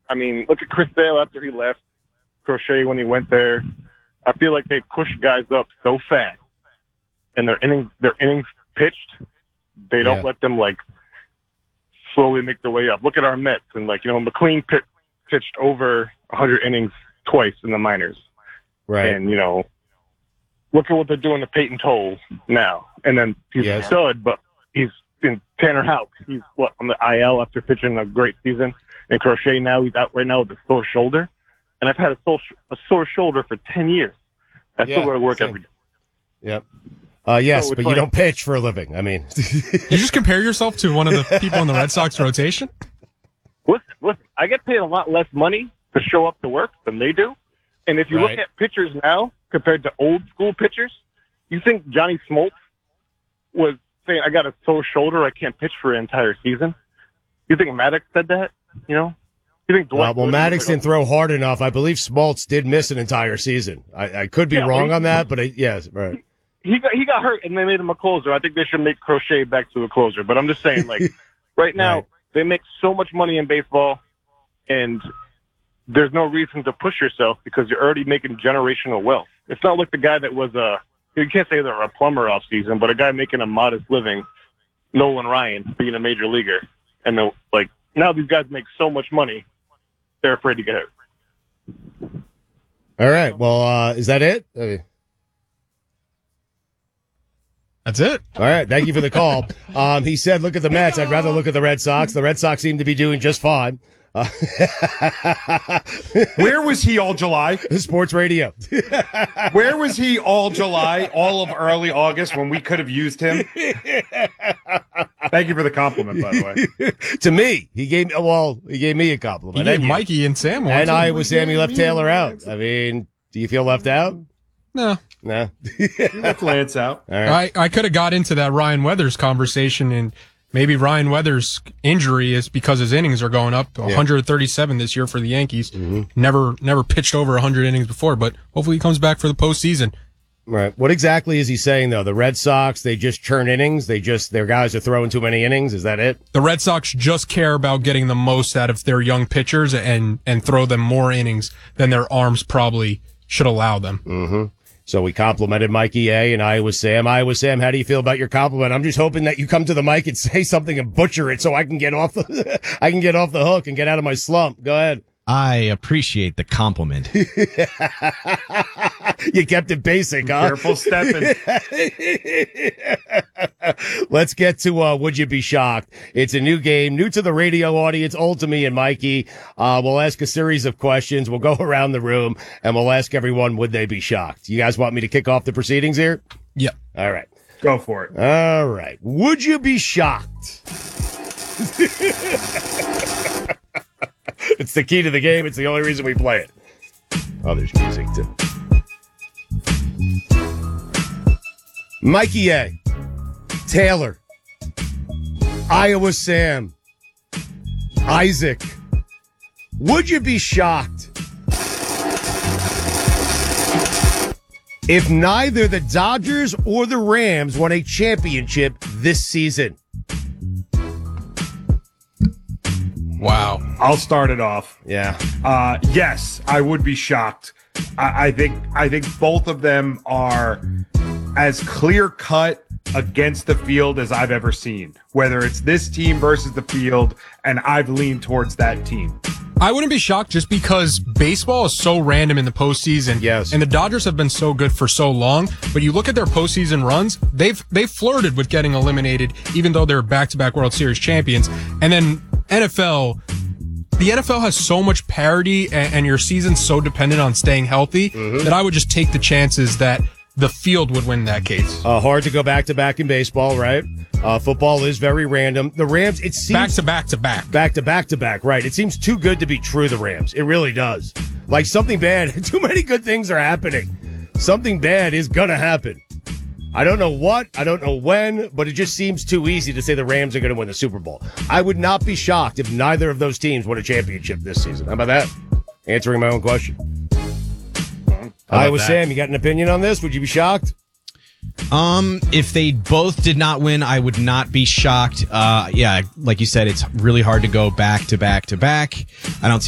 I mean, look at Chris Sale after he left, Crochet when he went there. I feel like they push guys up so fast, and their innings pitched. They don't let them like slowly make their way up. Look at our Mets, and McLean pitched over 100 innings twice in the minors, right? And look at what they're doing to Peyton Toll now. And then he's a stud, but he's in Tanner Houck. He's on the IL after pitching a great season. And Crochet now, he's out right now with a sore shoulder. And I've had a sore shoulder for 10 years. I still go to work every day. Yep. Yes, so but you don't pitch for a living. I mean, you just compare yourself to one of the people in the Red Sox rotation? Listen, I get paid a lot less money to show up to work than they do. And if you look at pitchers now compared to old school pitchers, you think Johnny Smoltz was saying, I got a sore shoulder, I can't pitch for an entire season? You think Maddox said that? You think Dwight Maddox didn't throw hard enough. I believe Smoltz did miss an entire season. I could be wrong on that, but yes, right. He got hurt, and they made him a closer. I think they should make Crochet back to a closer. But I'm just saying, right now, they make so much money in baseball, and there's no reason to push yourself because you're already making generational wealth. It's not like the guy that was you can't say they're a plumber off season, but a guy making a modest living, Nolan Ryan, being a major leaguer. And now these guys make so much money, they're afraid to get hurt. All right. Well, is that it? That's it. All right. Thank you for the call. He said, look at the Mets. I'd rather look at the Red Sox. The Red Sox seem to be doing just fine. Where was he all July? Sports radio. Where was he all July, all of early August when we could have used him? Thank you for the compliment, by the way. To me, he gave me a compliment. He gave Mikey and Sam one. And I was Sam. He left Taylor out. I mean, do you feel left out? No. Left Lance out. All right. I could have got into that Ryan Weathers conversation, and maybe Ryan Weathers' injury is because his innings are going up. 137 this year for the Yankees. Mm-hmm. Never pitched over 100 innings before, but hopefully he comes back for the postseason. Right. What exactly is he saying, though? The Red Sox, they just churn innings? Their guys are throwing too many innings? Is that it? The Red Sox just care about getting the most out of their young pitchers and throw them more innings than their arms probably should allow them. Mm-hmm. So we complimented Mikey A and Iowa Sam. Iowa Sam, how do you feel about your compliment? I'm just hoping that you come to the mic and say something and butcher it so I can get off the hook and get out of my slump. Go ahead. I appreciate the compliment. You kept it basic, huh? Careful stepping. Let's get to Would You Be Shocked? It's a new game, new to the radio audience, old to me and Mikey. We'll ask a series of questions. We'll go around the room, and we'll ask everyone, would they be shocked? You guys want me to kick off the proceedings here? Yeah. All right. Go for it. All right. Would you be shocked? It's the key to the game. It's the only reason we play it. Oh, there's music, too. Mikey A, Taylor, Iowa Sam, Isaac, would you be shocked if neither the Dodgers or the Rams won a championship this season? Wow. I'll start it off. Yeah. Yes, I would be shocked. I think both of them are as clear-cut against the field as I've ever seen, whether it's this team versus the field, and I've leaned towards that team. I wouldn't be shocked just because baseball is so random in the postseason. Yes. And the Dodgers have been so good for so long. But you look at their postseason runs, they've flirted with getting eliminated, even though they're back-to-back World Series champions. And then the NFL has so much parity and your season's so dependent on staying healthy that I would just take the chances that the field would win that case. Hard to go back-to-back in baseball, right? Football is very random. The Rams, it seems... Back-to-back. Back-to-back-to-back, right. It seems too good to be true, the Rams. It really does. Like something bad, too many good things are happening. Something bad is gonna happen. I don't know what, I don't know when, but it just seems too easy to say the Rams are going to win the Super Bowl. I would not be shocked if neither of those teams won a championship this season. How about that? Answering my own question. Iowa Sam, you got an opinion on this? Would you be shocked? If they both did not win, I would not be shocked. Yeah, like you said, it's really hard to go back to back to back. I don't see